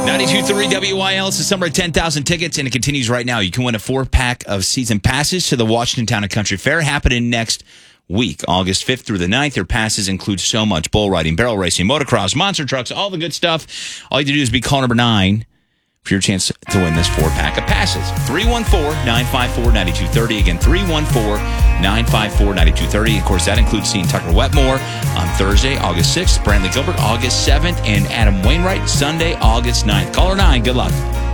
92.3 WYL. It's the summer of 10,000 tickets, and it continues right now. You can win a 4-pack of season passes to the Washington Town and Country Fair happening next week, August 5th through the 9th. Their passes include so much: bull riding, barrel racing, motocross, monster trucks, all the good stuff. All you have to do is be call number 9 for your chance to win this 4-pack of passes. 314-954-9230. Again, 314-954-9230. Of course, that includes seeing Tucker Wetmore on Thursday, August 6th, Brantley Gilbert, August 7th, and Adam Wainwright, Sunday, August 9th. Caller 9, good luck.